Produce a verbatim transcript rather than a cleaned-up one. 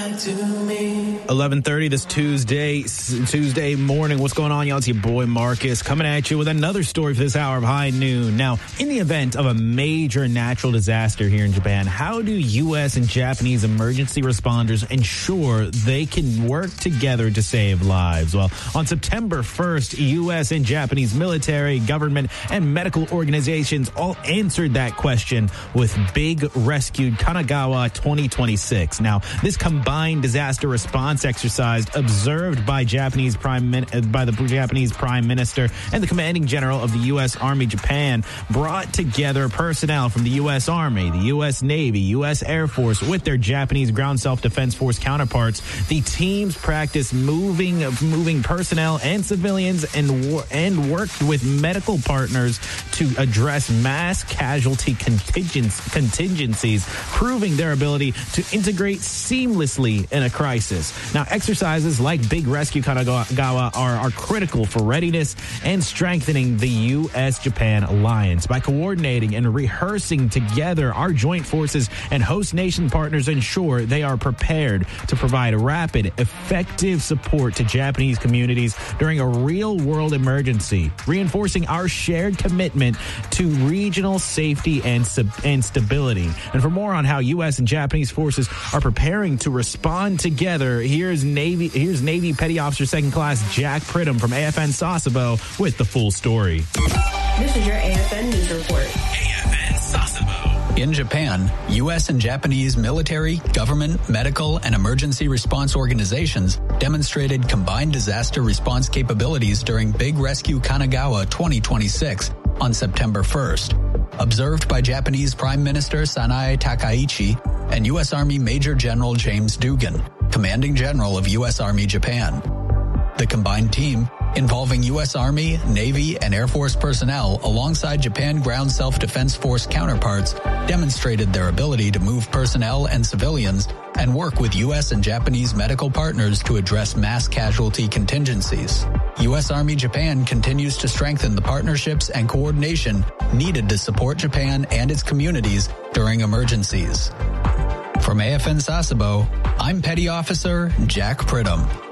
eleven thirty this Tuesday, Tuesday morning. What's going on, y'all? It's your boy Marcus coming at you with another story for this hour of High Noon. Now, in the event of a major natural disaster here in Japan, how do U S and Japanese emergency responders ensure they can work together to save lives? Well, on September first, U S and Japanese military, government, and medical organizations all answered that question with Big Rescue Kanagawa twenty twenty-six. Now, this combined disaster response exercise observed by Japanese Prime Min- by the Japanese Prime Minister and the Commanding General of the U S Army Japan brought together personnel from the U S Army, the U S Navy, U S Air Force with their Japanese Ground Self-Defense Force counterparts. The teams practiced moving moving personnel and civilians and wor- and worked with medical partners to address mass casualty contingencies, contingencies, proving their ability to integrate seamlessly in a crisis. Now, exercises like Big Rescue Kanagawa are, are critical for readiness and strengthening the U S Japan alliance. By coordinating and rehearsing together, our joint forces and host nation partners ensure they are prepared to provide rapid, effective support to Japanese communities during a real-world emergency, reinforcing our shared commitment to regional safety and, sub- and stability. And for more on how U S and Japanese forces are preparing to respond together, here's Navy here's Navy Petty Officer Second Class Jack Pridham from A F N Sasebo with the full story. This is your A F N News Report. A F N Sasebo. In Japan, U S and Japanese military, government, medical, and emergency response organizations demonstrated combined disaster response capabilities during Big Rescue Kanagawa twenty twenty-six on September first. Observed by Japanese Prime Minister Sanae Takaichi and U S Army Major General James Dugan, Commanding General of U S Army Japan. The combined team, involving U S Army, Navy, and Air Force personnel alongside Japan Ground Self-Defense Force counterparts, demonstrated their ability to move personnel and civilians and work with U S and Japanese medical partners to address mass casualty contingencies. U S Army Japan continues to strengthen the partnerships and coordination needed to support Japan and its communities during emergencies. From A F N Sasebo, I'm Petty Officer Jack Pridham.